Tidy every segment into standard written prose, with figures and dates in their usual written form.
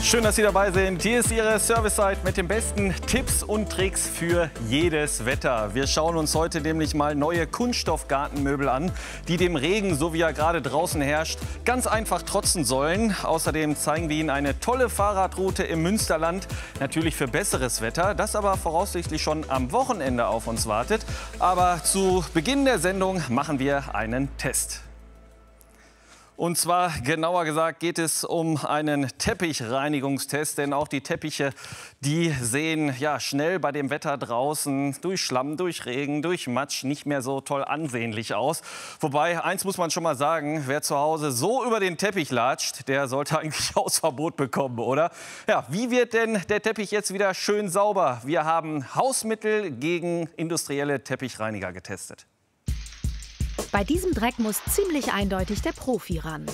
Schön, dass Sie dabei sind. Hier ist Ihre Service-Site mit den besten Tipps und Tricks für jedes Wetter. Wir schauen uns heute nämlich mal neue Kunststoffgartenmöbel an, die dem Regen, so wie er gerade draußen herrscht, ganz einfach trotzen sollen. Außerdem zeigen wir Ihnen eine tolle Fahrradroute im Münsterland, natürlich für besseres Wetter, das aber voraussichtlich schon am Wochenende auf uns wartet. Aber zu Beginn der Sendung machen wir einen Test. Und zwar, genauer gesagt, geht es um einen Teppichreinigungstest. Denn auch die Teppiche, die sehen ja schnell bei dem Wetter draußen durch Schlamm, durch Regen, durch Matsch nicht mehr so toll ansehnlich aus. Wobei, eins muss man schon mal sagen, wer zu Hause so über den Teppich latscht, der sollte eigentlich Hausverbot bekommen, oder? Ja, wie wird denn der Teppich jetzt wieder schön sauber? Wir haben Hausmittel gegen industrielle Teppichreiniger getestet. Bei diesem Dreck muss ziemlich eindeutig der Profi ran.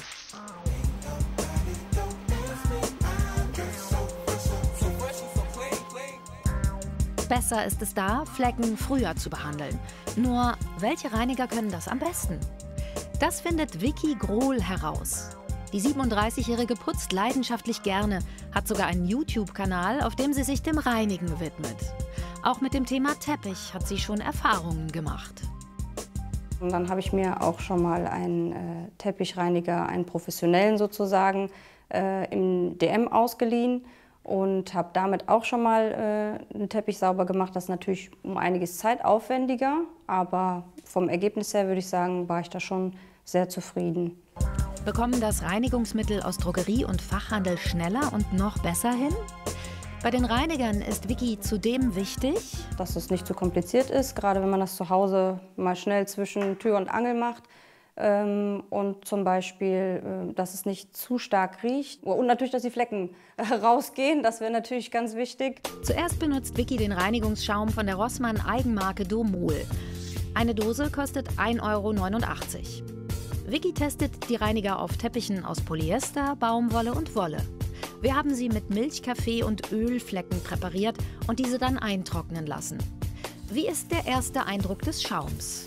Besser ist es da, Flecken früher zu behandeln. Nur, welche Reiniger können das am besten? Das findet Vicky Grohl heraus. Die 37-Jährige putzt leidenschaftlich gerne, hat sogar einen YouTube-Kanal, auf dem sie sich dem Reinigen widmet. Auch mit dem Thema Teppich hat sie schon Erfahrungen gemacht. Und dann habe ich mir auch schon mal einen Teppichreiniger, einen professionellen sozusagen, im DM ausgeliehen und habe damit auch schon mal einen Teppich sauber gemacht. Das ist natürlich um einiges zeitaufwendiger, aber vom Ergebnis her würde ich sagen, war ich da schon sehr zufrieden. Bekommen das Reinigungsmittel aus Drogerie und Fachhandel schneller und noch besser hin? Bei den Reinigern ist Vicky zudem wichtig, dass es nicht zu kompliziert ist, gerade wenn man das zu Hause mal schnell zwischen Tür und Angel macht. Und zum Beispiel, dass es nicht zu stark riecht. Und natürlich, dass die Flecken rausgehen, das wäre natürlich ganz wichtig. Zuerst benutzt Vicky den Reinigungsschaum von der Rossmann Eigenmarke Domol. Eine Dose kostet 1,89 €. Vicky testet die Reiniger auf Teppichen aus Polyester, Baumwolle und Wolle. Wir haben sie mit Milch, Kaffee und Ölflecken präpariert und diese dann eintrocknen lassen. Wie ist der erste Eindruck des Schaums?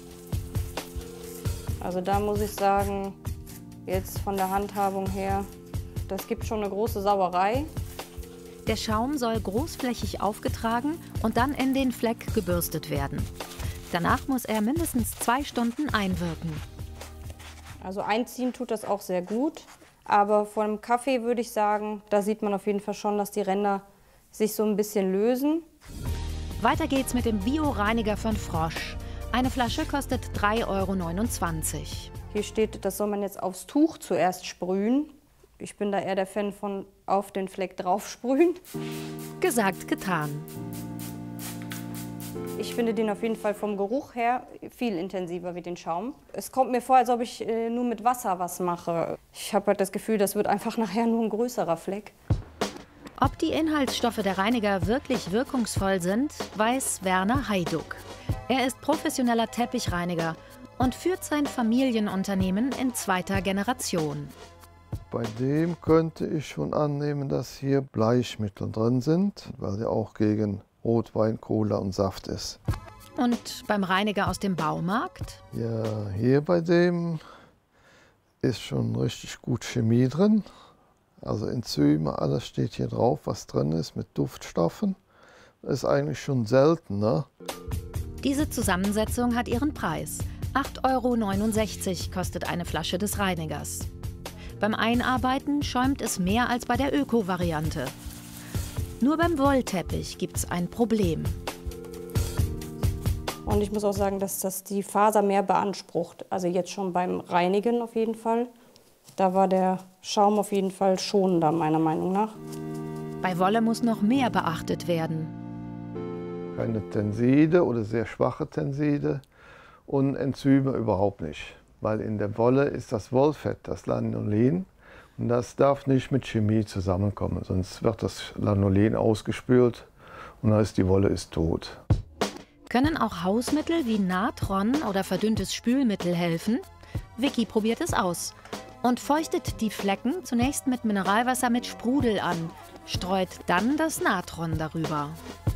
Also da muss ich sagen, jetzt von der Handhabung her, das gibt schon eine große Sauerei. Der Schaum soll großflächig aufgetragen und dann in den Fleck gebürstet werden. Danach muss er mindestens 2 Stunden einwirken. Also einziehen tut das auch sehr gut. Aber vor dem Kaffee würde ich sagen, da sieht man auf jeden Fall schon, dass die Ränder sich so ein bisschen lösen. Weiter geht's mit dem Bio-Reiniger von Frosch. Eine Flasche kostet 3,29 €. Hier steht, das soll man jetzt aufs Tuch zuerst sprühen. Ich bin da eher der Fan von auf den Fleck drauf sprühen. Gesagt, getan. Ich finde den auf jeden Fall vom Geruch her viel intensiver wie den Schaum. Es kommt mir vor, als ob ich nur mit Wasser was mache. Ich habe halt das Gefühl, das wird einfach nachher nur ein größerer Fleck. Ob die Inhaltsstoffe der Reiniger wirklich wirkungsvoll sind, weiß Werner Heiduck. Er ist professioneller Teppichreiniger und führt sein Familienunternehmen in 2. Generation. Bei dem könnte ich schon annehmen, dass hier Bleichmittel drin sind, weil der auch gegen Rotwein, Cola und Saft ist. Und beim Reiniger aus dem Baumarkt? Ja, hier bei dem ist schon richtig gut Chemie drin. Also Enzyme, alles steht hier drauf, was drin ist mit Duftstoffen. Das ist eigentlich schon selten, ne? Diese Zusammensetzung hat ihren Preis. 8,69 € kostet eine Flasche des Reinigers. Beim Einarbeiten schäumt es mehr als bei der Öko-Variante. Nur beim Wollteppich gibt es ein Problem. Und ich muss auch sagen, dass das die Faser mehr beansprucht. Also jetzt schon beim Reinigen auf jeden Fall. Da war der Schaum auf jeden Fall schonender, meiner Meinung nach. Bei Wolle muss noch mehr beachtet werden. Keine Tenside oder sehr schwache Tenside und Enzyme überhaupt nicht. Weil in der Wolle ist das Wollfett, das Lanolin. Und das darf nicht mit Chemie zusammenkommen, sonst wird das Lanolin ausgespült und dann ist die Wolle tot. Können auch Hausmittel wie Natron oder verdünntes Spülmittel helfen? Vicky probiert es aus und feuchtet die Flecken zunächst mit Mineralwasser mit Sprudel an, streut dann das Natron darüber.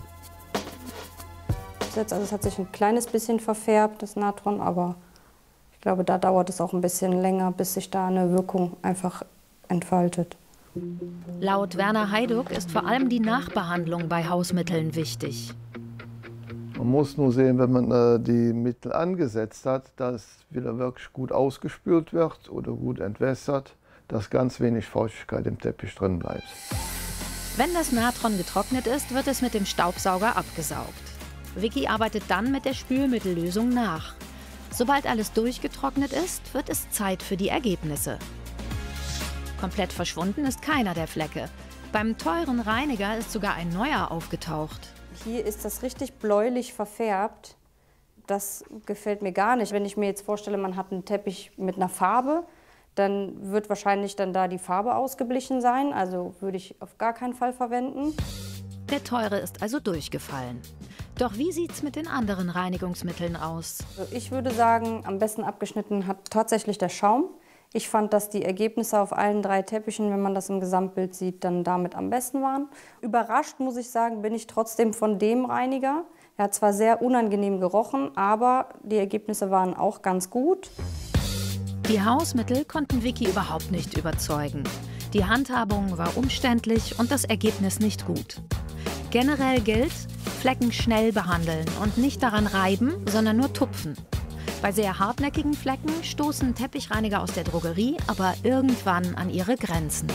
Also es hat sich ein kleines bisschen verfärbt, das Natron, aber ich glaube, da dauert es auch ein bisschen länger, bis sich da eine Wirkung einfach entfaltet. Laut Werner Heiduck ist vor allem die Nachbehandlung bei Hausmitteln wichtig. Man muss nur sehen, wenn man die Mittel angesetzt hat, dass wieder wirklich gut ausgespült wird oder gut entwässert, dass ganz wenig Feuchtigkeit im Teppich drin bleibt. Wenn das Natron getrocknet ist, wird es mit dem Staubsauger abgesaugt. Vicky arbeitet dann mit der Spülmittellösung nach. Sobald alles durchgetrocknet ist, wird es Zeit für die Ergebnisse. Komplett verschwunden ist keiner der Flecke. Beim teuren Reiniger ist sogar ein neuer aufgetaucht. Hier ist das richtig bläulich verfärbt. Das gefällt mir gar nicht. Wenn ich mir jetzt vorstelle, man hat einen Teppich mit einer Farbe, dann wird wahrscheinlich dann da die Farbe ausgeblichen sein. Also würde ich auf gar keinen Fall verwenden. Der teure ist also durchgefallen. Doch wie sieht's mit den anderen Reinigungsmitteln aus? Also ich würde sagen, am besten abgeschnitten hat tatsächlich der Schaum. Ich fand, dass die Ergebnisse auf allen 3 Teppichen, wenn man das im Gesamtbild sieht, dann damit am besten waren. Überrascht, muss ich sagen, bin ich trotzdem von dem Reiniger. Er hat zwar sehr unangenehm gerochen, aber die Ergebnisse waren auch ganz gut. Die Hausmittel konnten Vicky überhaupt nicht überzeugen. Die Handhabung war umständlich und das Ergebnis nicht gut. Generell gilt, Flecken schnell behandeln und nicht daran reiben, sondern nur tupfen. Bei sehr hartnäckigen Flecken stoßen Teppichreiniger aus der Drogerie aber irgendwann an ihre Grenzen.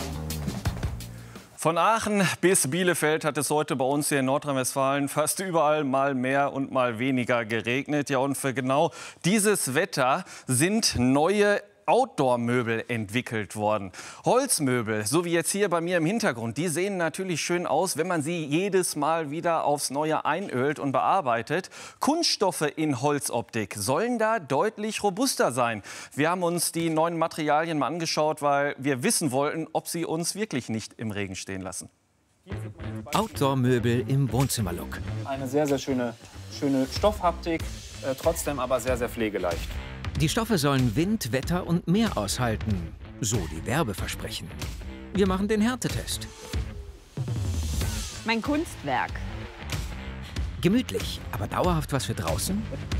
Von Aachen bis Bielefeld hat es heute bei uns hier in Nordrhein-Westfalen fast überall mal mehr und mal weniger geregnet. Ja, und für genau dieses Wetter sind neue Outdoor-Möbel entwickelt worden. Holzmöbel, so wie jetzt hier bei mir im Hintergrund, die sehen natürlich schön aus, wenn man sie jedes Mal wieder aufs Neue einölt und bearbeitet. Kunststoffe in Holzoptik sollen da deutlich robuster sein. Wir haben uns die neuen Materialien mal angeschaut, weil wir wissen wollten, ob sie uns wirklich nicht im Regen stehen lassen. Outdoor-Möbel im Wohnzimmerlook. Eine sehr, sehr schöne Stoffhaptik, trotzdem aber sehr, sehr pflegeleicht. Die Stoffe sollen Wind, Wetter und Meer aushalten. So die Werbeversprechen. Wir machen den Härtetest. Mein Kunstwerk. Gemütlich, aber dauerhaft was für draußen?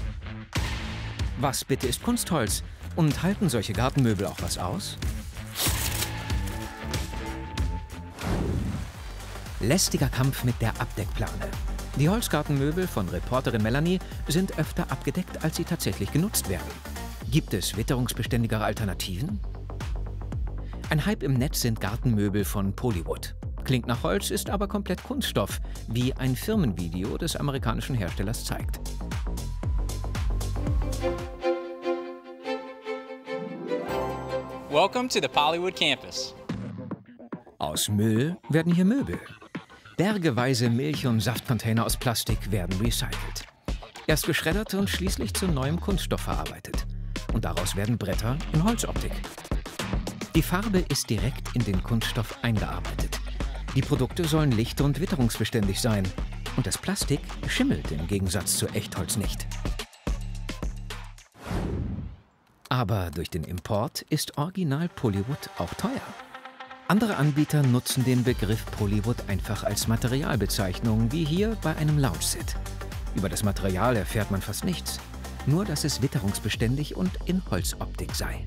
Was bitte ist Kunstholz? Und halten solche Gartenmöbel auch was aus? Lästiger Kampf mit der Abdeckplane. Die Holzgartenmöbel von Reporterin Melanie sind öfter abgedeckt, als sie tatsächlich genutzt werden. Gibt es witterungsbeständigere Alternativen? Ein Hype im Netz sind Gartenmöbel von Polywood. Klingt nach Holz, ist aber komplett Kunststoff, wie ein Firmenvideo des amerikanischen Herstellers zeigt. Welcome to the Polywood Campus. Aus Müll werden hier Möbel. Bergeweise Milch- und Saftcontainer aus Plastik werden recycelt. Erst geschreddert und schließlich zu neuem Kunststoff verarbeitet. Und daraus werden Bretter in Holzoptik. Die Farbe ist direkt in den Kunststoff eingearbeitet. Die Produkte sollen licht- und witterungsbeständig sein. Und das Plastik schimmelt im Gegensatz zu Echtholz nicht. Aber durch den Import ist Original Polywood auch teuer. Andere Anbieter nutzen den Begriff Polywood einfach als Materialbezeichnung, wie hier bei einem Lounge-Set. Über das Material erfährt man fast nichts. Nur, dass es witterungsbeständig und in Holzoptik sei.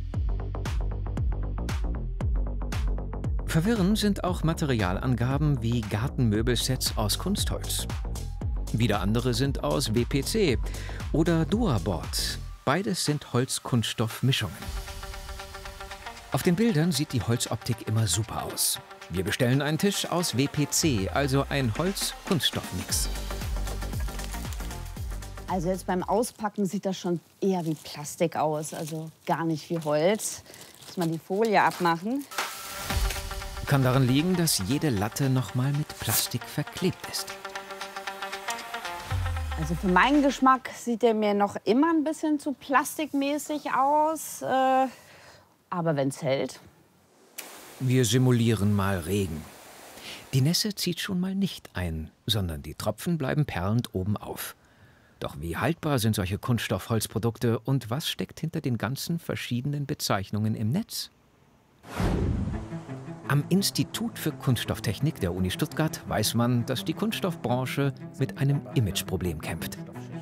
Verwirrend sind auch Materialangaben wie Gartenmöbelsets aus Kunstholz. Wieder andere sind aus WPC oder Duaboard. Beides sind Holz-Kunststoff-Mischungen. Auf den Bildern sieht die Holzoptik immer super aus. Wir bestellen einen Tisch aus WPC, also ein Holz-Kunststoff-Mix. Also jetzt beim Auspacken sieht das schon eher wie Plastik aus, also gar nicht wie Holz. Muss man die Folie abmachen. Kann daran liegen, dass jede Latte nochmal mit Plastik verklebt ist. Also für meinen Geschmack sieht der mir noch immer ein bisschen zu plastikmäßig aus. Aber wenn es hält. Wir simulieren mal Regen. Die Nässe zieht schon mal nicht ein, sondern die Tropfen bleiben perlend oben auf. Doch wie haltbar sind solche Kunststoff-Holzprodukte und was steckt hinter den ganzen verschiedenen Bezeichnungen im Netz? Am Institut für Kunststofftechnik der Uni Stuttgart weiß man, dass die Kunststoffbranche mit einem Imageproblem kämpft.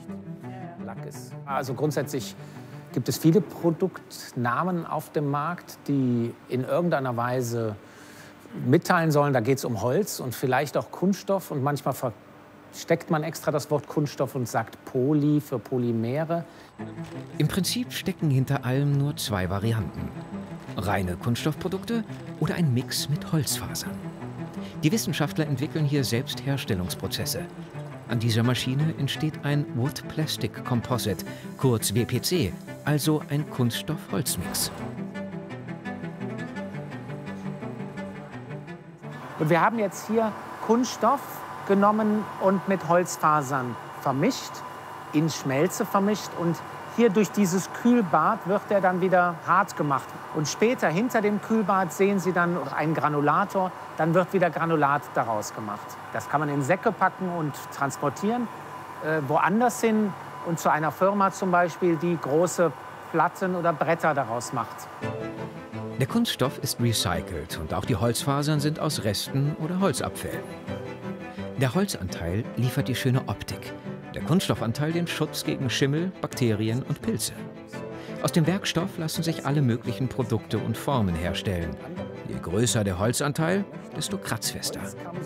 Also grundsätzlich gibt es viele Produktnamen auf dem Markt, die in irgendeiner Weise mitteilen sollen, da geht es um Holz und vielleicht auch Kunststoff. Und manchmal versteckt man extra das Wort Kunststoff und sagt Poly für Polymere. Im Prinzip stecken hinter allem nur zwei Varianten. Reine Kunststoffprodukte oder ein Mix mit Holzfasern. Die Wissenschaftler entwickeln hier selbst Herstellungsprozesse. An dieser Maschine entsteht ein Wood-Plastic Composite, kurz WPC, also ein Kunststoff-Holz-Mix. Und wir haben jetzt hier Kunststoff genommen und mit Holzfasern vermischt, in Schmelze vermischt. Und hier durch dieses Kühlbad wird er dann wieder hart gemacht. Und später hinter dem Kühlbad sehen Sie dann einen Granulator. Dann wird wieder Granulat daraus gemacht. Das kann man in Säcke packen und transportieren, woanders hin. Und zu einer Firma zum Beispiel, die große Platten oder Bretter daraus macht. Der Kunststoff ist recycelt und auch die Holzfasern sind aus Resten oder Holzabfällen. Der Holzanteil liefert die schöne Optik, der Kunststoffanteil den Schutz gegen Schimmel, Bakterien und Pilze. Aus dem Werkstoff lassen sich alle möglichen Produkte und Formen herstellen. Je größer der Holzanteil, desto kratzfester.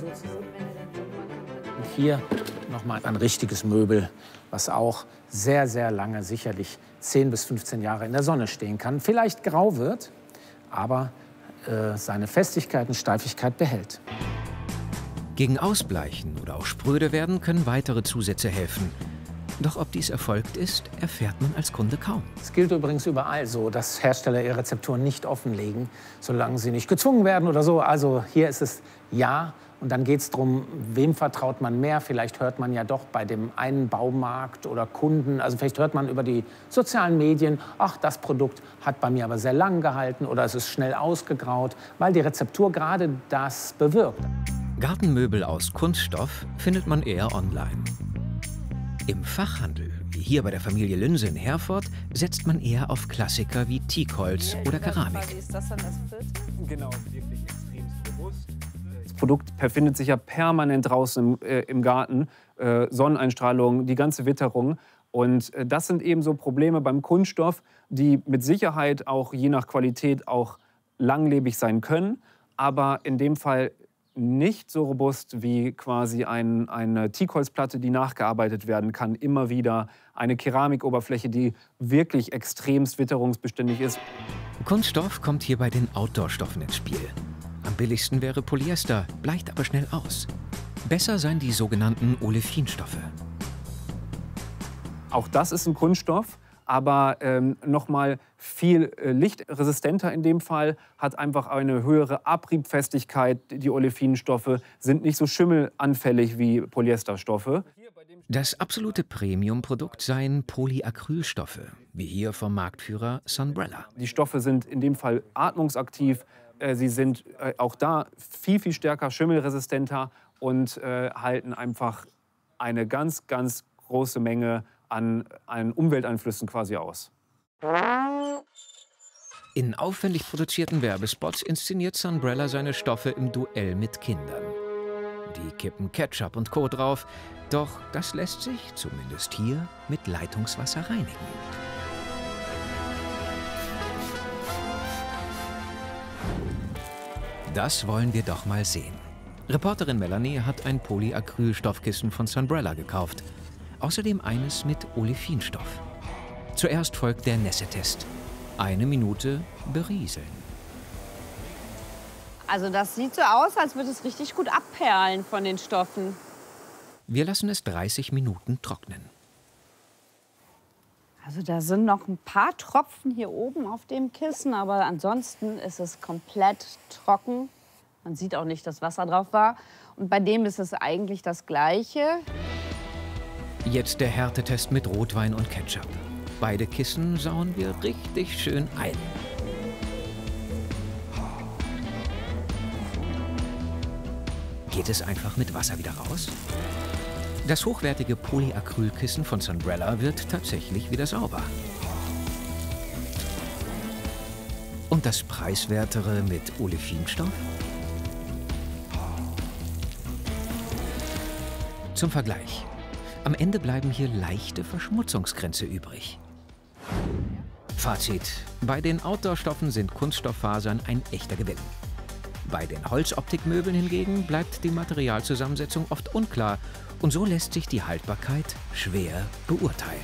Und hier nochmal ein richtiges Möbel, was auch sehr, sehr lange, sicherlich 10 bis 15 Jahre in der Sonne stehen kann. Vielleicht grau wird, aber seine Festigkeit und Steifigkeit behält. Gegen Ausbleichen oder auch spröde werden können weitere Zusätze helfen. Doch ob dies erfolgt ist, erfährt man als Kunde kaum. Es gilt übrigens überall so, dass Hersteller ihre Rezepturen nicht offenlegen, solange sie nicht gezwungen werden oder so. Also hier ist es ja. Und dann geht es darum, wem vertraut man mehr. Vielleicht hört man ja doch bei dem einen Baumarkt oder Kunden, also vielleicht hört man über die sozialen Medien, ach, das Produkt hat bei mir aber sehr lang gehalten oder es ist schnell ausgegraut, weil die Rezeptur gerade das bewirkt. Gartenmöbel aus Kunststoff findet man eher online. Im Fachhandel, wie hier bei der Familie Lünse in Herford, setzt man eher auf Klassiker wie Teakholz oder Keramik. Ist das dann das vierte? Genau, wirklich extrem robust. Das Produkt befindet sich ja permanent draußen im Garten. Sonneneinstrahlung, die ganze Witterung. Und das sind eben so Probleme beim Kunststoff, die mit Sicherheit auch je nach Qualität auch langlebig sein können, aber in dem Fall nicht so robust wie quasi eine Teakholzplatte, die nachgearbeitet werden kann, immer wieder. Eine Keramikoberfläche, die wirklich extremst witterungsbeständig ist. Kunststoff kommt hier bei den Outdoor-Stoffen ins Spiel. Am billigsten wäre Polyester, bleicht aber schnell aus. Besser seien die sogenannten Olefinstoffe. Auch das ist ein Kunststoff, aber noch mal viel lichtresistenter in dem Fall, hat einfach eine höhere Abriebfestigkeit. Die Olefinstoffe sind nicht so schimmelanfällig wie Polyesterstoffe. Das absolute Premium-Produkt seien Polyacrylstoffe, wie hier vom Marktführer Sunbrella. Die Stoffe sind in dem Fall atmungsaktiv. Sie sind auch da viel, viel stärker schimmelresistenter und halten einfach eine ganz, ganz große Menge an Umwelteinflüssen quasi aus. In aufwendig produzierten Werbespots inszeniert Sunbrella seine Stoffe im Duell mit Kindern. Die kippen Ketchup und Co. drauf, doch das lässt sich, zumindest hier, mit Leitungswasser reinigen. Das wollen wir doch mal sehen. Reporterin Melanie hat ein Polyacrylstoffkissen von Sunbrella gekauft. Außerdem eines mit Olefinstoff. Zuerst folgt der Nässetest. 1 Minute berieseln. Also das sieht so aus, als würde es richtig gut abperlen von den Stoffen. Wir lassen es 30 Minuten trocknen. Also da sind noch ein paar Tropfen hier oben auf dem Kissen, aber ansonsten ist es komplett trocken. Man sieht auch nicht, dass Wasser drauf war. Und bei dem ist es eigentlich das Gleiche. Jetzt der Härtetest mit Rotwein und Ketchup. Beide Kissen sauen wir richtig schön ein. Geht es einfach mit Wasser wieder raus? Das hochwertige Polyacrylkissen von Sunbrella wird tatsächlich wieder sauber. Und das preiswertere mit Olefinstoff? Zum Vergleich. Am Ende bleiben hier leichte Verschmutzungsgrenze übrig. Fazit: Bei den Outdoor-Stoffen sind Kunststofffasern ein echter Gewinn. Bei den Holzoptikmöbeln hingegen bleibt die Materialzusammensetzung oft unklar und so lässt sich die Haltbarkeit schwer beurteilen.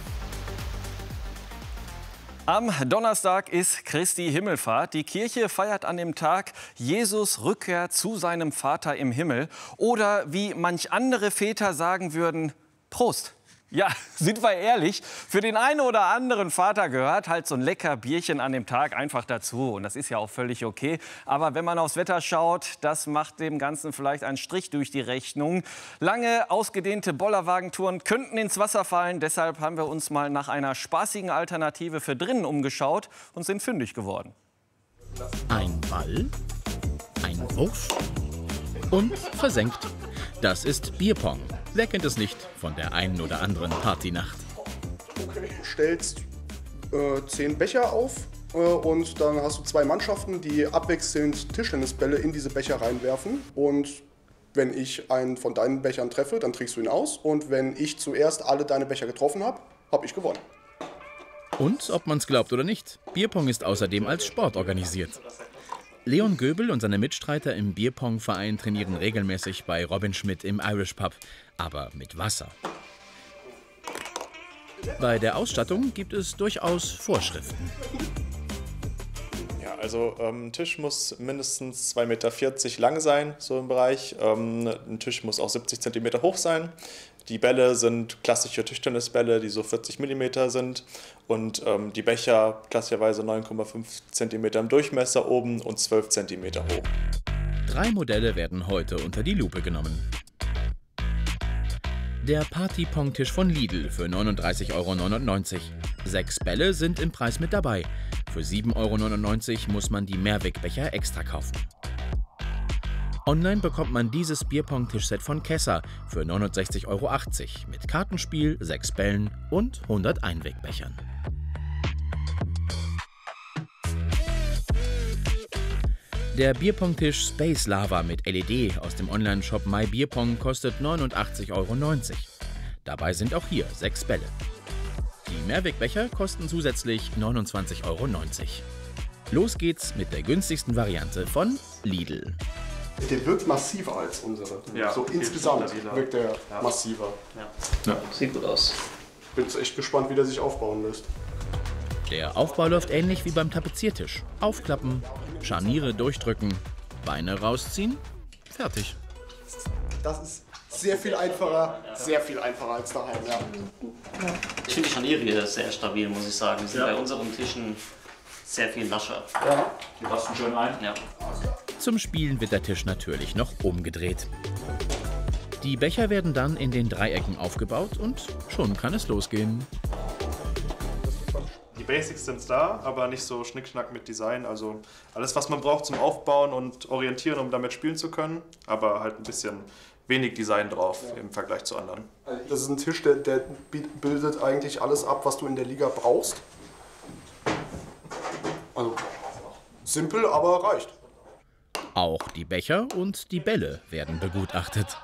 Am Donnerstag ist Christi Himmelfahrt. Die Kirche feiert an dem Tag Jesus Rückkehr zu seinem Vater im Himmel. Oder wie manch andere Väter sagen würden, Prost. Ja, sind wir ehrlich, für den einen oder anderen Vater gehört halt so ein lecker Bierchen an dem Tag einfach dazu. Und das ist ja auch völlig okay. Aber wenn man aufs Wetter schaut, das macht dem Ganzen vielleicht einen Strich durch die Rechnung. Lange, ausgedehnte Bollerwagentouren könnten ins Wasser fallen. Deshalb haben wir uns mal nach einer spaßigen Alternative für drinnen umgeschaut und sind fündig geworden. Ein Ball, ein Wurf und versenkt. Das ist Bierpong. Wer kennt es nicht von der einen oder anderen Partynacht? Okay. Du stellst 10 Becher auf und dann hast du 2 Mannschaften, die abwechselnd Tischtennisbälle in diese Becher reinwerfen. Und wenn ich einen von deinen Bechern treffe, dann trägst du ihn aus. Und wenn ich zuerst alle deine Becher getroffen habe, habe ich gewonnen. Und, ob man es glaubt oder nicht, Bierpong ist außerdem als Sport organisiert. Leon Göbel und seine Mitstreiter im Bierpong-Verein trainieren regelmäßig bei Robin Schmidt im Irish Pub, aber mit Wasser. Bei der Ausstattung gibt es durchaus Vorschriften. Ja, also ein Tisch muss mindestens 2,40 Meter lang sein, so im Bereich. Ein Tisch muss auch 70 cm hoch sein. Die Bälle sind klassische Tischtennisbälle, die so 40 mm sind. Und die Becher klassischerweise 9,5 cm im Durchmesser oben und 12 cm hoch. 3 Modelle werden heute unter die Lupe genommen. Der Party-Pong-Tisch von Lidl für 39,99 €. 6 Bälle sind im Preis mit dabei. Für 7,99 € muss man die Mehrwegbecher extra kaufen. Online bekommt man dieses Bierpong-Tischset von Kessa für 69,80 € mit Kartenspiel, 6 Bällen und 100 Einwegbechern. Der Bierpong-Tisch Space Lava mit LED aus dem Online-Shop MyBierpong kostet 89,90 €. Dabei sind auch hier 6 Bälle. Die Mehrwegbecher kosten zusätzlich 29,90 €. Los geht's mit der günstigsten Variante von Lidl. Der wirkt massiver als unsere. Ja, so insgesamt wirkt der massiver. Ja. Sieht gut aus. Bin echt gespannt, wie der sich aufbauen lässt. Der Aufbau läuft ähnlich wie beim Tapeziertisch. Aufklappen, Scharniere durchdrücken, Beine rausziehen, fertig. Das ist sehr viel einfacher als daheim. Ja. Ich finde die Scharniere hier sehr stabil, muss ich sagen. Die sind bei unseren Tischen sehr viel lascher. Ja. Die rosten schön ein. Ja. Zum Spielen wird der Tisch natürlich noch umgedreht. Die Becher werden dann in den Dreiecken aufgebaut und schon kann es losgehen. Die Basics sind da, aber nicht so schnickschnack mit Design. Also alles, was man braucht zum Aufbauen und Orientieren, um damit spielen zu können, aber halt ein bisschen wenig Design drauf im Vergleich zu anderen. Das ist ein Tisch, der bildet eigentlich alles ab, was du in der Liga brauchst. Also simpel, aber reicht. Auch die Becher und die Bälle werden begutachtet.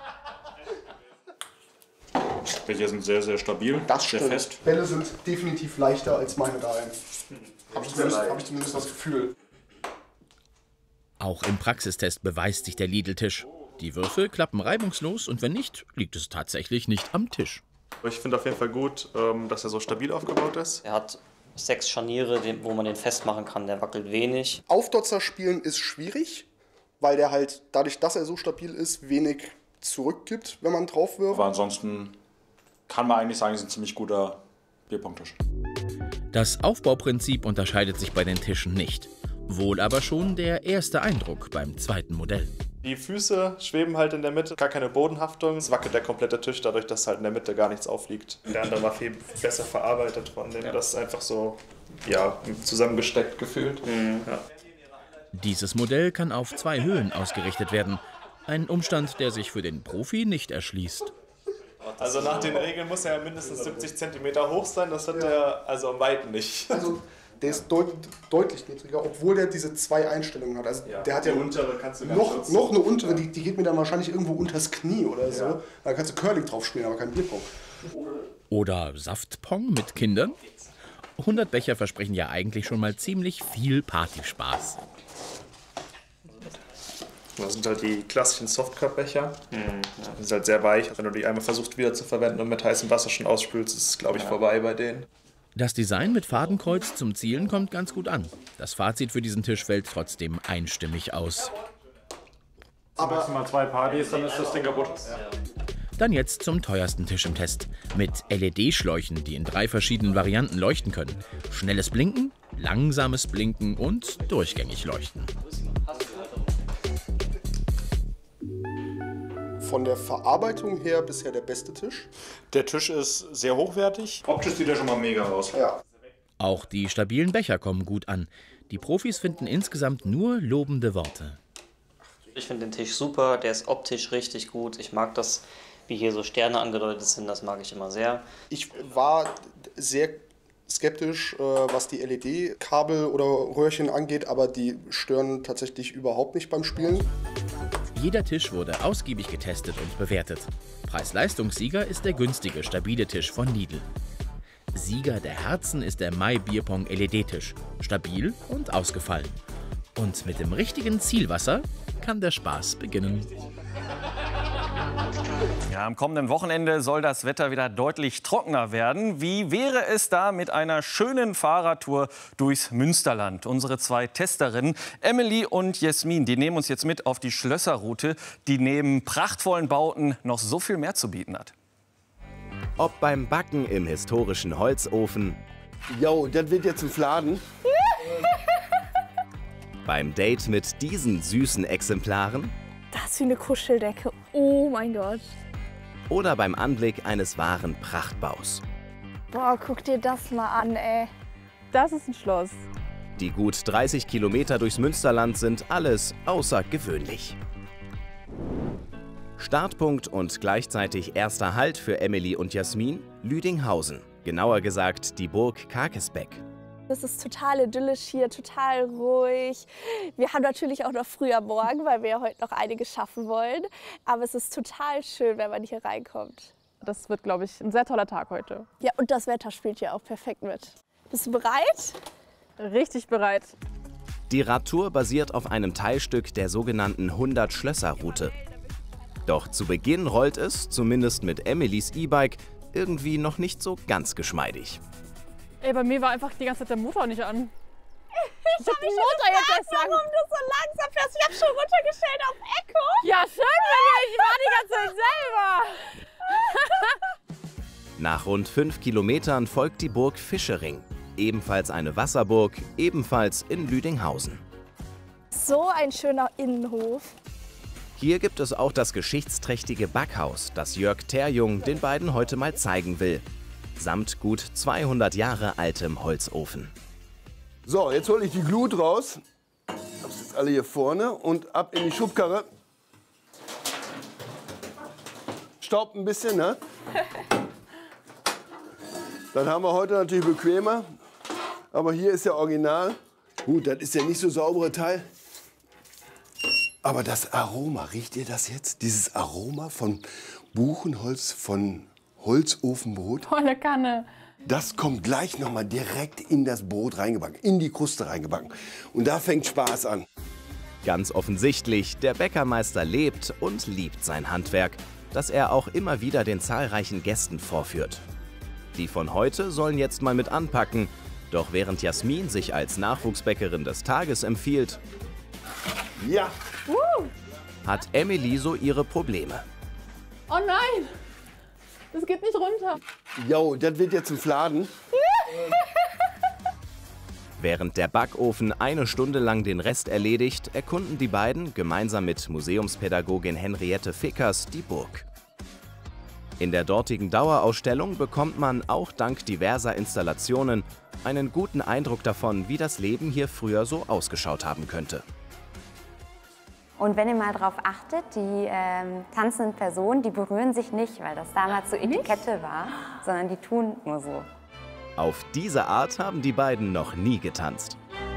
Becher sind sehr, sehr stabil, das sehr stimmt. fest. Bälle sind definitiv leichter als meine daheim. Habe ich zumindest das Gefühl. Auch im Praxistest beweist sich der Lidl-Tisch. Die Würfel klappen reibungslos und wenn nicht, liegt es tatsächlich nicht am Tisch. Ich finde auf jeden Fall gut, dass er so stabil aufgebaut ist. Er hat 6 Scharniere, wo man den festmachen kann. Der wackelt wenig. Aufdotzer spielen ist schwierig, weil der halt, dadurch, dass er so stabil ist, wenig zurückgibt, wenn man drauf wirft. Aber ansonsten kann man eigentlich sagen, es ist ein ziemlich guter Bierpong-Tisch. Das Aufbauprinzip unterscheidet sich bei den Tischen nicht. Wohl aber schon der erste Eindruck beim zweiten Modell. Die Füße schweben halt in der Mitte, gar keine Bodenhaftung. Es wackelt der komplette Tisch dadurch, dass halt in der Mitte gar nichts aufliegt. Der andere war viel besser verarbeitet von dem. Das ist einfach so zusammengesteckt gefühlt. Ja. Dieses Modell kann auf 2 Höhen ausgerichtet werden. Ein Umstand, der sich für den Profi nicht erschließt. Also nach den Regeln muss er mindestens 70 cm hoch sein. Das hat er also am Weiten nicht. Also der ist deutlich niedriger, obwohl der diese 2 Einstellungen hat. Also der hat ja untere kannst du noch eine untere, die geht mir dann wahrscheinlich irgendwo unters Knie oder so. Ja. Da kannst du Curling drauf spielen, aber kein Bierpong. Oder Saftpong mit Kindern? 100 Becher versprechen ja eigentlich schon mal ziemlich viel Partyspaß. Das sind halt die klassischen Softcup-Becher. Die sind halt sehr weich. Wenn du die einmal versuchst wieder zu verwenden und mit heißem Wasser schon ausspülst, ist es, glaube ich, vorbei bei denen. Das Design mit Fadenkreuz zum Zielen kommt ganz gut an. Das Fazit für diesen Tisch fällt trotzdem einstimmig aus. Aber maximal 2 Partys, dann ist das Ding kaputt. Dann jetzt zum teuersten Tisch im Test. Mit LED-Schläuchen, die in 3 verschiedenen Varianten leuchten können. Schnelles Blinken, langsames Blinken und durchgängig leuchten. Von der Verarbeitung her bisher der beste Tisch. Der Tisch ist sehr hochwertig. Optisch sieht er schon mal mega aus. Ja. Auch die stabilen Becher kommen gut an. Die Profis finden insgesamt nur lobende Worte. Ich finde den Tisch super, der ist optisch richtig gut. Ich mag das, wie hier so Sterne angedeutet sind, das mag ich immer sehr. Ich war sehr skeptisch, was die LED-Kabel oder Röhrchen angeht, aber die stören tatsächlich überhaupt nicht beim Spielen. Jeder Tisch wurde ausgiebig getestet und bewertet. Preis-Leistungssieger ist der günstige, stabile Tisch von Lidl. Sieger der Herzen ist der My Bierpong LED-Tisch. Stabil und ausgefallen. Und mit dem richtigen Zielwasser kann der Spaß beginnen. Ja, am kommenden Wochenende soll das Wetter wieder deutlich trockener werden. Wie wäre es da mit einer schönen Fahrradtour durchs Münsterland? Unsere 2 Testerinnen, Emily und Jasmin, die nehmen uns jetzt mit auf die Schlösserroute, die neben prachtvollen Bauten noch so viel mehr zu bieten hat. Ob beim Backen im historischen Holzofen. Jo, das wird jetzt ein Fladen. Beim Date mit diesen süßen Exemplaren. Das ist wie eine Kuscheldecke. Oh mein Gott. Oder beim Anblick eines wahren Prachtbaus. Boah, guck dir das mal an, ey. Das ist ein Schloss. Die gut 30 Kilometer durchs Münsterland sind alles außergewöhnlich. Startpunkt und gleichzeitig erster Halt für Emily und Jasmin, Lüdinghausen. Genauer gesagt die Burg Karkesbeck. Es ist total idyllisch hier, total ruhig. Wir haben natürlich auch noch früher morgen, weil wir ja heute noch einiges schaffen wollen. Aber es ist total schön, wenn man hier reinkommt. Das wird, glaube ich, ein sehr toller Tag heute. Ja, und das Wetter spielt hier auch perfekt mit. Bist du bereit? Richtig bereit. Die Radtour basiert auf einem Teilstück der sogenannten 100-Schlösser-Route. Doch zu Beginn rollt es, zumindest mit Emilys E-Bike, irgendwie noch nicht so ganz geschmeidig. Ey, bei mir war einfach die ganze Zeit der Motor nicht an. Ich hab mich schon gefragt, warum du so langsam fährst. Ich hab schon runtergestellt auf Echo. Ja, schön, ich war die ganze Zeit selber. Nach rund 5 Kilometern folgt die Burg Fischering. Ebenfalls eine Wasserburg, ebenfalls in Lüdinghausen. So ein schöner Innenhof. Hier gibt es auch das geschichtsträchtige Backhaus, das Jörg Terjung den beiden heute mal zeigen will. Samt gut 200 Jahre altem Holzofen. So, jetzt hole ich die Glut raus. Das ist alle hier vorne und ab in die Schubkarre. Staubt ein bisschen, ne? Das haben wir heute natürlich bequemer. Aber hier ist ja original. Gut, das ist ja nicht so saubere Teil. Aber das Aroma, riecht ihr das jetzt? Dieses Aroma von Buchenholz, von Holzofenbrot. Volle Kanne. Das kommt gleich noch mal direkt in das Brot reingebacken, in die Kruste reingebacken. Und da fängt Spaß an. Ganz offensichtlich, der Bäckermeister lebt und liebt sein Handwerk, das er auch immer wieder den zahlreichen Gästen vorführt. Die von heute sollen jetzt mal mit anpacken. Doch während Jasmin sich als Nachwuchsbäckerin des Tages empfiehlt, ja, hat Emily so ihre Probleme. Oh nein, das geht nicht runter. Jo, das wird jetzt ein Fladen. Während der Backofen eine Stunde lang den Rest erledigt, erkunden die beiden gemeinsam mit Museumspädagogin Henriette Fickers die Burg. In der dortigen Dauerausstellung bekommt man auch dank diverser Installationen einen guten Eindruck davon, wie das Leben hier früher so ausgeschaut haben könnte. Und wenn ihr mal darauf achtet, die tanzenden Personen, die berühren sich nicht, weil das damals so Etikette war, sondern die tun nur so. Auf diese Art haben die beiden noch nie getanzt.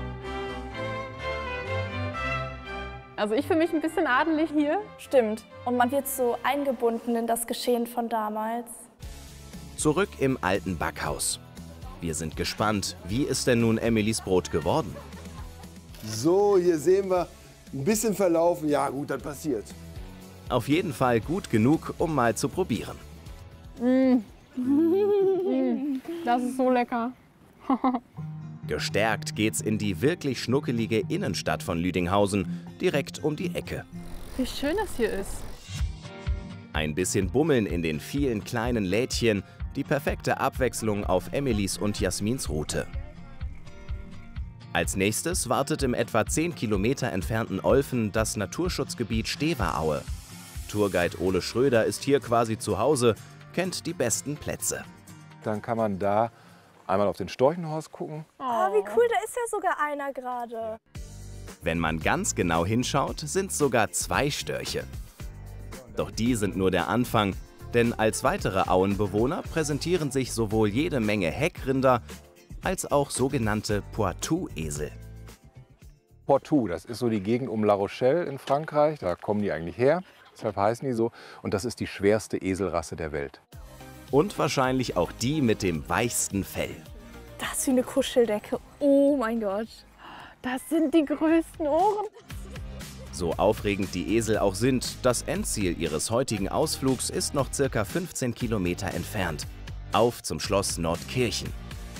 Also ich fühle mich ein bisschen adelig hier. Stimmt. Und man wird so eingebunden in das Geschehen von damals. Zurück im alten Backhaus. Wir sind gespannt, wie ist denn nun Emilys Brot geworden? So, hier sehen wir ein bisschen verlaufen, ja gut, das passiert. Auf jeden Fall gut genug, um mal zu probieren. Das ist so lecker. Gestärkt geht's in die wirklich schnuckelige Innenstadt von Lüdinghausen, direkt um die Ecke. Wie schön das hier ist. Ein bisschen Bummeln in den vielen kleinen Lädchen, die perfekte Abwechslung auf Emilys und Jasmins Route. Als nächstes wartet im etwa 10 Kilometer entfernten Olfen das Naturschutzgebiet Steveraue. Tourguide Ole Schröder ist hier quasi zu Hause, kennt die besten Plätze. Dann kann man da einmal auf den Storchenhorst gucken. Oh, wie cool, da ist ja sogar einer gerade. Wenn man ganz genau hinschaut, sind sogar 2 Störche. Doch die sind nur der Anfang, denn als weitere Auenbewohner präsentieren sich sowohl jede Menge Heckrinder als auch sogenannte Poitou-Esel. Poitou, das ist so die Gegend um La Rochelle in Frankreich, da kommen die eigentlich her, deshalb heißen die so. Und das ist die schwerste Eselrasse der Welt. Und wahrscheinlich auch die mit dem weichsten Fell. Das ist wie eine Kuscheldecke, oh mein Gott. Das sind die größten Ohren. So aufregend die Esel auch sind, das Endziel ihres heutigen Ausflugs ist noch ca. 15 Kilometer entfernt. Auf zum Schloss Nordkirchen.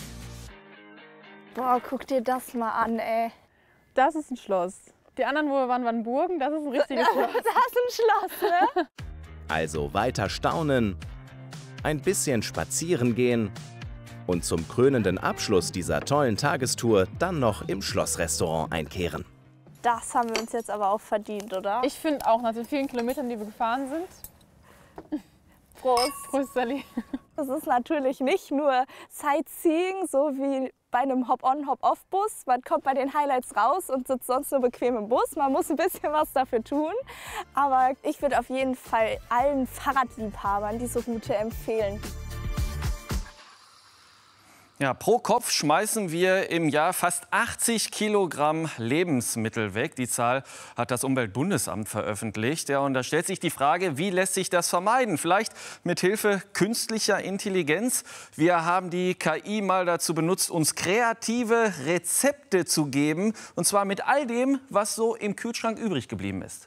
Boah, guck dir das mal an, ey. Das ist ein Schloss. Die anderen, wo wir waren Burgen, das ist ein richtiges Schloss. Das ist ein Schloss, ne? Also weiter staunen, ein bisschen spazieren gehen und zum krönenden Abschluss dieser tollen Tagestour dann noch im Schlossrestaurant einkehren. Das haben wir uns jetzt aber auch verdient, oder? Ich finde auch, nach den vielen Kilometern, die wir gefahren sind. Prost. Prost, Sally. Das ist natürlich nicht nur Sightseeing, so wie bei einem Hop-on, Hop-off-Bus. Man kommt bei den Highlights raus und sitzt sonst nur bequem im Bus. Man muss ein bisschen was dafür tun. Aber ich würde auf jeden Fall allen Fahrradliebhabern diese Route empfehlen. Ja, pro Kopf schmeißen wir im Jahr fast 80 Kilogramm Lebensmittel weg. Die Zahl hat das Umweltbundesamt veröffentlicht. Ja, und da stellt sich die Frage, wie lässt sich das vermeiden? Vielleicht mit Hilfe künstlicher Intelligenz. Wir haben die KI mal dazu benutzt, uns kreative Rezepte zu geben. Und zwar mit all dem, was so im Kühlschrank übrig geblieben ist.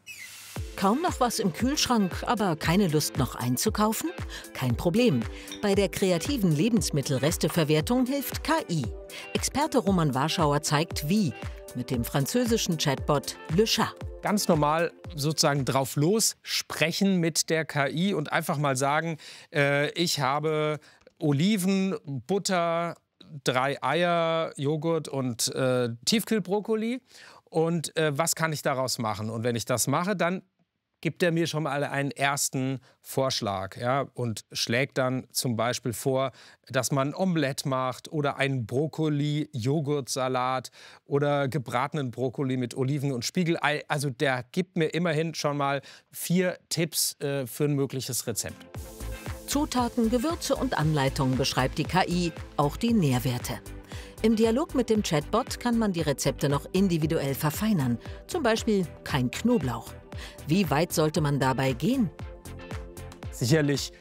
Kaum noch was im Kühlschrank, aber keine Lust noch einzukaufen? Kein Problem. Bei der kreativen Lebensmittelresteverwertung hilft KI. Experte Roman Warschauer zeigt, wie. Mit dem französischen Chatbot Le Chat. Ganz normal sozusagen drauf los sprechen mit der KI und einfach mal sagen, ich habe Oliven, Butter, 3 Eier, Joghurt und Tiefkühlbrokkoli. Und was kann ich daraus machen? Und wenn ich das mache, dann gibt er mir schon mal einen ersten Vorschlag, ja, und schlägt dann zum Beispiel vor, dass man ein Omelett macht oder einen Brokkoli-Joghurtsalat oder gebratenen Brokkoli mit Oliven und Spiegelei. Also der gibt mir immerhin schon mal 4 Tipps für ein mögliches Rezept. Zutaten, Gewürze und Anleitungen beschreibt die KI, auch die Nährwerte. Im Dialog mit dem Chatbot kann man die Rezepte noch individuell verfeinern. Zum Beispiel kein Knoblauch. Wie weit sollte man dabei gehen? Sicherlich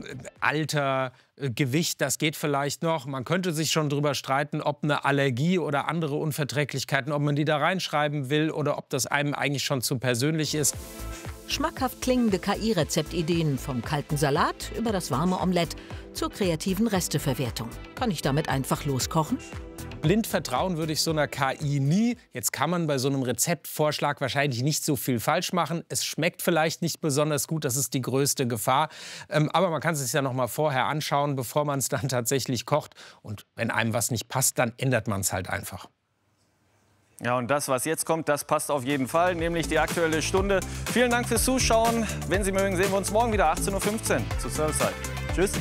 Alter, Gewicht, das geht vielleicht noch. Man könnte sich schon darüber streiten, ob eine Allergie oder andere Unverträglichkeiten, ob man die da reinschreiben will oder ob das einem eigentlich schon zu persönlich ist. Schmackhaft klingende KI-Rezeptideen vom kalten Salat über das warme Omelett zur kreativen Resteverwertung. Kann ich damit einfach loskochen? Blind vertrauen würde ich so einer KI nie. Jetzt kann man bei so einem Rezeptvorschlag wahrscheinlich nicht so viel falsch machen. Es schmeckt vielleicht nicht besonders gut, das ist die größte Gefahr. Aber man kann es sich ja noch mal vorher anschauen, bevor man es dann tatsächlich kocht. Und wenn einem was nicht passt, dann ändert man es halt einfach. Ja, und das, was jetzt kommt, das passt auf jeden Fall, nämlich die Aktuelle Stunde. Vielen Dank fürs Zuschauen. Wenn Sie mögen, sehen wir uns morgen wieder 18:15 Uhr zur Servicezeit. Tschüss.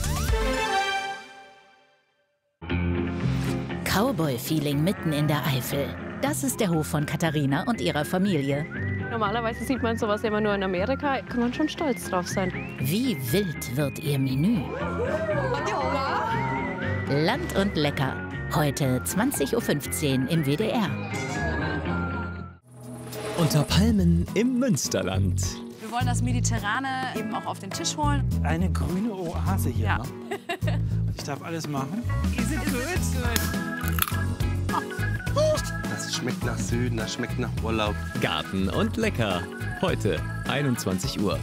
Cowboy-Feeling mitten in der Eifel. Das ist der Hof von Katharina und ihrer Familie. Normalerweise sieht man sowas immer nur in Amerika. Kann man schon stolz drauf sein. Wie wild wird ihr Menü? Land und lecker. Heute 20:15 Uhr im WDR. Unter Palmen im Münsterland. Wir wollen das Mediterrane eben auch auf den Tisch holen. Eine grüne Oase hier. Ja. Ne? Ich darf alles machen. Ihr seid gut. Das Das schmeckt nach Süden, das schmeckt nach Urlaub. Garten und lecker. Heute 21 Uhr.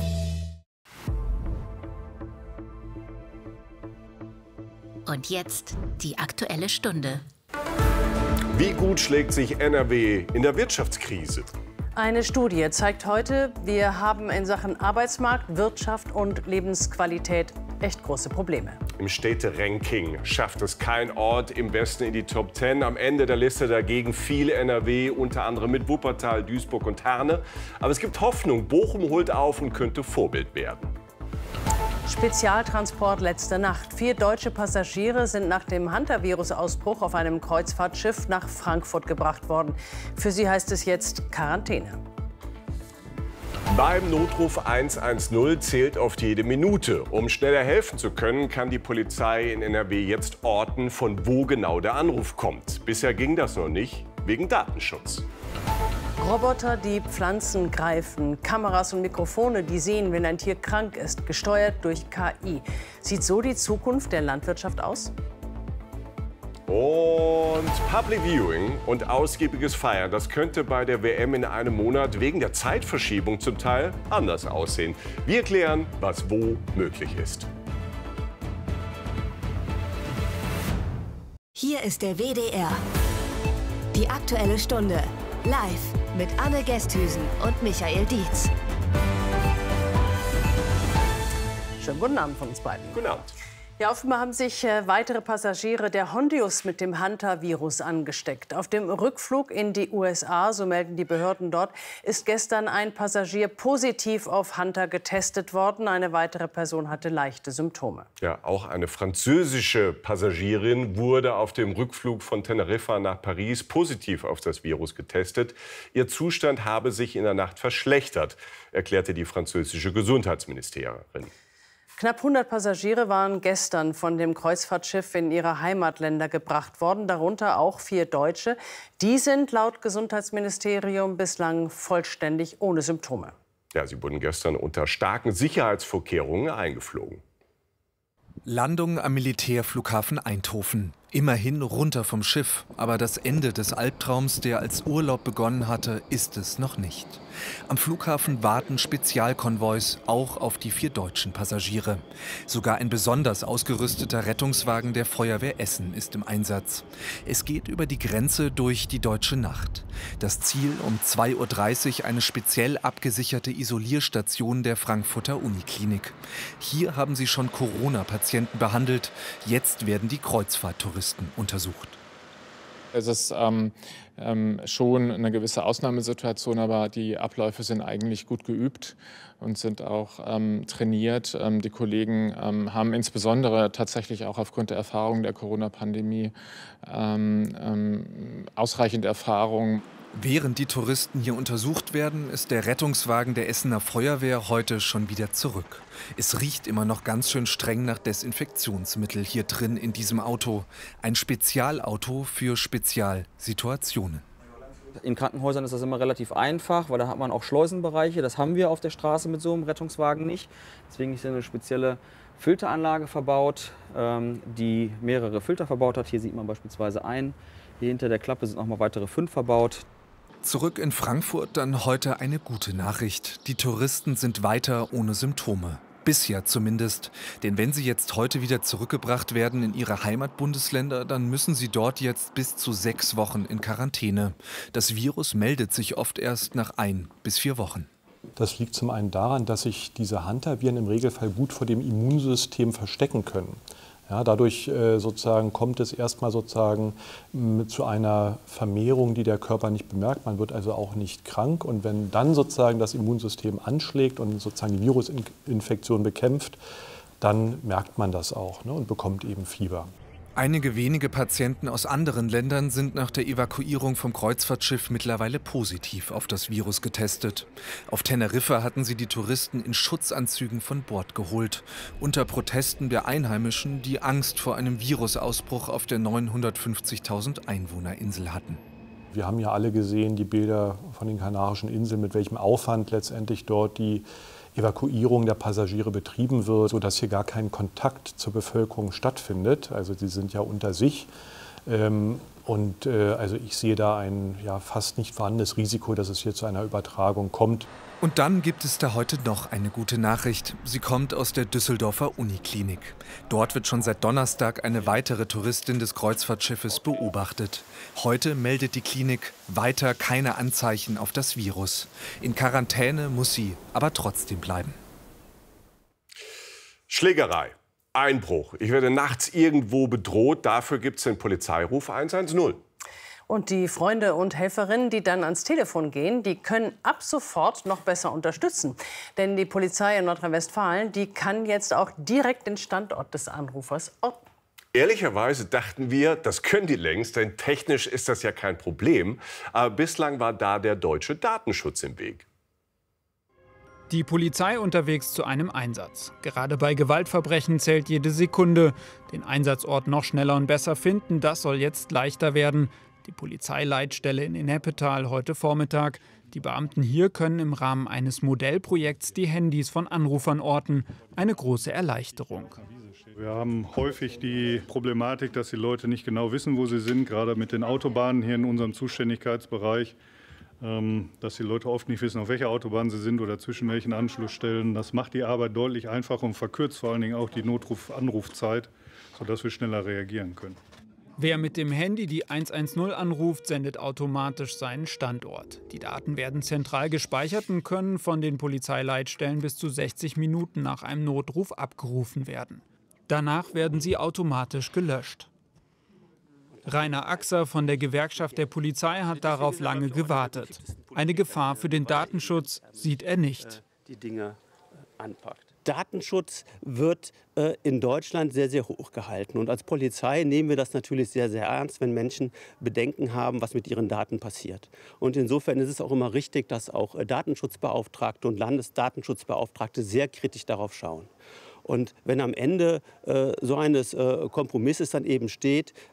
Und jetzt die Aktuelle Stunde. Wie gut schlägt sich NRW in der Wirtschaftskrise? Eine Studie zeigt heute, wir haben in Sachen Arbeitsmarkt, Wirtschaft und Lebensqualität echt große Probleme. Im Städteranking schafft es kein Ort im Westen in die Top 10. Am Ende der Liste dagegen viel NRW, unter anderem mit Wuppertal, Duisburg und Herne. Aber es gibt Hoffnung. Bochum holt auf und könnte Vorbild werden. Spezialtransport letzte Nacht. 4 deutsche Passagiere sind nach dem Hantavirus-Ausbruch auf einem Kreuzfahrtschiff nach Frankfurt gebracht worden. Für sie heißt es jetzt Quarantäne. Beim Notruf 110 zählt auf jede Minute. Um schneller helfen zu können, kann die Polizei in NRW jetzt orten, von wo genau der Anruf kommt. Bisher ging das noch nicht, wegen Datenschutz. Roboter, die Pflanzen greifen, Kameras und Mikrofone, die sehen, wenn ein Tier krank ist, gesteuert durch KI. Sieht so die Zukunft der Landwirtschaft aus? Und Public Viewing und ausgiebiges Feiern, das könnte bei der WM in einem Monat wegen der Zeitverschiebung zum Teil anders aussehen. Wir klären, was wo möglich ist. Hier ist der WDR. Die Aktuelle Stunde. Live mit Anne Gesthüsen und Michael Dietz. Schönen guten Abend von uns beiden. Guten Abend. Ja, offenbar haben sich weitere Passagiere der Hondius mit dem Hunter-Virus angesteckt. Auf dem Rückflug in die USA, so melden die Behörden dort, ist gestern ein Passagier positiv auf Hunter getestet worden. Eine weitere Person hatte leichte Symptome. Ja, auch eine französische Passagierin wurde auf dem Rückflug von Teneriffa nach Paris positiv auf das Virus getestet. Ihr Zustand habe sich in der Nacht verschlechtert, erklärte die französische Gesundheitsministerin. Knapp 100 Passagiere waren gestern von dem Kreuzfahrtschiff in ihre Heimatländer gebracht worden, darunter auch 4 Deutsche. Die sind laut Gesundheitsministerium bislang vollständig ohne Symptome. Ja, sie wurden gestern unter starken Sicherheitsvorkehrungen eingeflogen. Landung am Militärflughafen Eindhoven. Immerhin runter vom Schiff. Aber das Ende des Albtraums, der als Urlaub begonnen hatte, ist es noch nicht. Am Flughafen warten Spezialkonvois auch auf die 4 deutschen Passagiere. Sogar ein besonders ausgerüsteter Rettungswagen der Feuerwehr Essen ist im Einsatz. Es geht über die Grenze durch die deutsche Nacht. Das Ziel um 2:30 Uhr eine speziell abgesicherte Isolierstation der Frankfurter Uniklinik. Hier haben sie schon Corona-Patienten behandelt. Jetzt werden die Kreuzfahrttouristen untersucht. Es ist schon eine gewisse Ausnahmesituation, aber die Abläufe sind eigentlich gut geübt und sind auch trainiert. Die Kollegen haben insbesondere tatsächlich auch aufgrund der Erfahrung der Corona-Pandemie ausreichend Erfahrung. Während die Touristen hier untersucht werden, ist der Rettungswagen der Essener Feuerwehr heute schon wieder zurück. Es riecht immer noch ganz schön streng nach Desinfektionsmittel hier drin in diesem Auto. Ein Spezialauto für Spezialsituationen. In Krankenhäusern ist das immer relativ einfach, weil da hat man auch Schleusenbereiche. Das haben wir auf der Straße mit so einem Rettungswagen nicht. Deswegen ist hier eine spezielle Filteranlage verbaut, die mehrere Filter verbaut hat. Hier sieht man beispielsweise einen. Hier hinter der Klappe sind noch mal weitere 5 verbaut. Zurück in Frankfurt dann heute eine gute Nachricht. Die Touristen sind weiter ohne Symptome. Bisher zumindest. Denn wenn sie jetzt heute wieder zurückgebracht werden in ihre Heimatbundesländer, dann müssen sie dort jetzt bis zu 6 Wochen in Quarantäne. Das Virus meldet sich oft erst nach 1 bis 4 Wochen. Das liegt zum einen daran, dass sich diese Hunter-Viren im Regelfall gut vor dem Immunsystem verstecken können. Ja, dadurch sozusagen kommt es erstmal sozusagen zu einer Vermehrung, die der Körper nicht bemerkt. Man wird also auch nicht krank. Und wenn dann sozusagen das Immunsystem anschlägt und sozusagen die Virusinfektion bekämpft, dann merkt man das auch, ne, und bekommt eben Fieber. Einige wenige Patienten aus anderen Ländern sind nach der Evakuierung vom Kreuzfahrtschiff mittlerweile positiv auf das Virus getestet. Auf Teneriffa hatten sie die Touristen in Schutzanzügen von Bord geholt. Unter Protesten der Einheimischen, die Angst vor einem Virusausbruch auf der 950.000 Einwohnerinsel hatten. Wir haben ja alle gesehen, die Bilder von den Kanarischen Inseln, mit welchem Aufwand letztendlich dort die Evakuierung der Passagiere betrieben wird, sodass hier gar kein Kontakt zur Bevölkerung stattfindet. Also sie sind ja unter sich. Und also ich sehe da ein fast nicht vorhandenes Risiko, dass es hier zu einer Übertragung kommt. Und dann gibt es da heute noch eine gute Nachricht. Sie kommt aus der Düsseldorfer Uniklinik. Dort wird schon seit Donnerstag eine weitere Touristin des Kreuzfahrtschiffes beobachtet. Heute meldet die Klinik weiter keine Anzeichen auf das Virus. In Quarantäne muss sie aber trotzdem bleiben. Schlägerei, Einbruch. Ich werde nachts irgendwo bedroht. Dafür gibt es den Polizeiruf 110. Und die Freunde und Helferinnen, die dann ans Telefon gehen, die können ab sofort noch besser unterstützen. Denn die Polizei in Nordrhein-Westfalen, die kann jetzt auch direkt den Standort des Anrufers orten. Ehrlicherweise dachten wir, das können die längst, denn technisch ist das ja kein Problem. Aber bislang war da der deutsche Datenschutz im Weg. Die Polizei unterwegs zu einem Einsatz. Gerade bei Gewaltverbrechen zählt jede Sekunde. Den Einsatzort noch schneller und besser finden, das soll jetzt leichter werden. Die Polizeileitstelle in Ennepetal heute Vormittag. Die Beamten hier können im Rahmen eines Modellprojekts die Handys von Anrufern orten. Eine große Erleichterung. Wir haben häufig die Problematik, dass die Leute nicht genau wissen, wo sie sind, gerade mit den Autobahnen hier in unserem Zuständigkeitsbereich. Dass die Leute oft nicht wissen, auf welcher Autobahn sie sind oder zwischen welchen Anschlussstellen. Das macht die Arbeit deutlich einfacher und verkürzt vor allen Dingen auch die Notruf-Anrufzeit, sodass wir schneller reagieren können. Wer mit dem Handy die 110 anruft, sendet automatisch seinen Standort. Die Daten werden zentral gespeichert und können von den Polizeileitstellen bis zu 60 Minuten nach einem Notruf abgerufen werden. Danach werden sie automatisch gelöscht. Rainer Axer von der Gewerkschaft der Polizei hat darauf lange gewartet. Eine Gefahr für den Datenschutz sieht er nicht. Die Dinge anpackt. Datenschutz wird in Deutschland sehr, sehr hoch gehalten. Und als Polizei nehmen wir das natürlich sehr, sehr ernst, wenn Menschen Bedenken haben, was mit ihren Daten passiert. Und insofern ist es auch immer richtig, dass auch Datenschutzbeauftragte und Landesdatenschutzbeauftragte sehr kritisch darauf schauen. Und wenn am Ende so eines Kompromisses dann eben steht,